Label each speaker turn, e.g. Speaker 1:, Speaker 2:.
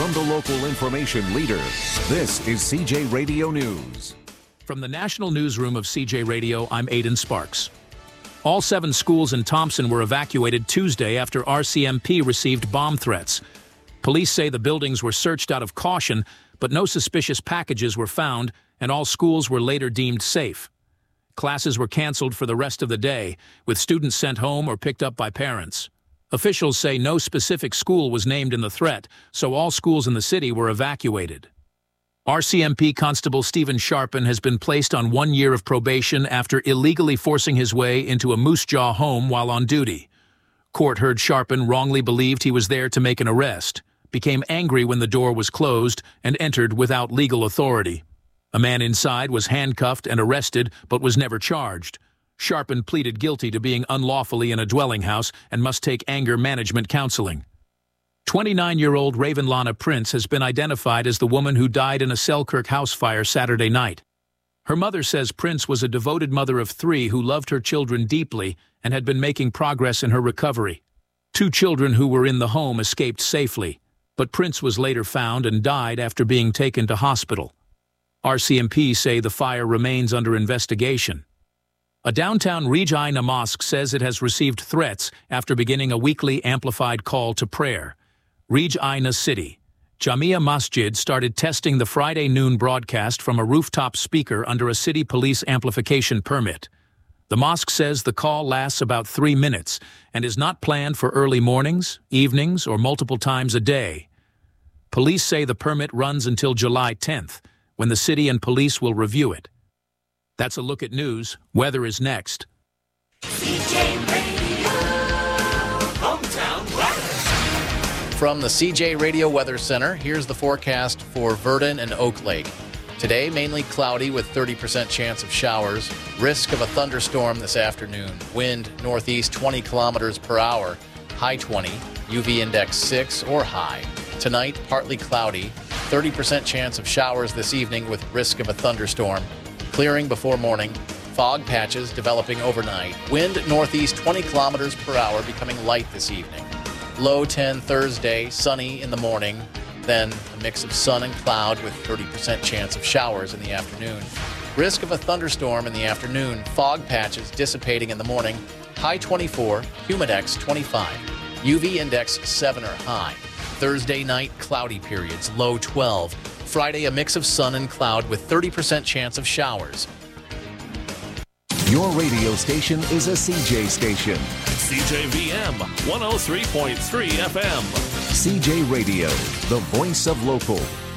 Speaker 1: from the local information leader, this is CJ Radio News.
Speaker 2: From the National Newsroom of CJ Radio, I'm Aidan Sparks. All 7 schools in Thompson were evacuated Tuesday after RCMP received bomb threats. Police say the buildings were searched out of caution, but no suspicious packages were found, and all schools were later deemed safe. Classes were canceled for the rest of the day, with students sent home or picked up by parents. Officials say no specific school was named in the threat, so all schools in the city were evacuated. RCMP Constable Stephen Sharpen has been placed on 1 year of probation after illegally forcing his way into a Moose Jaw home while on duty. Court heard Sharpen wrongly believed he was there to make an arrest, became angry when the door was closed, and entered without legal authority. A man inside was handcuffed and arrested but was never charged. Sharpen pleaded guilty to being unlawfully in a dwelling house and must take anger management counseling. 29-year-old Ravenlana Prince has been identified as the woman who died in a Selkirk house fire Saturday night. Her mother says Prince was a devoted mother of 3 who loved her children deeply and had been making progress in her recovery. 2 children who were in the home escaped safely, but Prince was later found and died after being taken to hospital. RCMP say the fire remains under investigation. A downtown Regina mosque says it has received threats after beginning a weekly amplified call to prayer. Regina City. Jamia Masjid started testing the Friday noon broadcast from a rooftop speaker under a city police amplification permit. The mosque says the call lasts about 3 minutes and is not planned for early mornings, evenings, or multiple times a day. Police say the permit runs until July 10th, when the city and police will review it. That's a look at news. Weather is next.
Speaker 3: CJ Radio, hometown weather.
Speaker 4: From the CJ Radio Weather Center, here's the forecast for Verdon and Oak Lake. Today, mainly cloudy with 30% chance of showers. Risk of a thunderstorm this afternoon. Wind northeast 20 kilometers per hour, high 20, UV index 6 or high. Tonight, partly cloudy, 30% chance of showers this evening with risk of a thunderstorm. Clearing before morning. Fog patches developing overnight. Wind northeast 20 kilometers per hour, becoming light this evening. Low 10 Thursday, sunny in the morning. Then a mix of sun and cloud with 30% chance of showers in the afternoon. Risk of a thunderstorm in the afternoon. Fog patches dissipating in the morning. High 24, humidex 25. UV index 7 or high. Thursday night, cloudy periods, low 12. Friday, a mix of sun and cloud with 30% chance of showers.
Speaker 1: Your radio station is a CJ station.
Speaker 5: CJVM 103.3 FM.
Speaker 1: CJ Radio, the voice of local.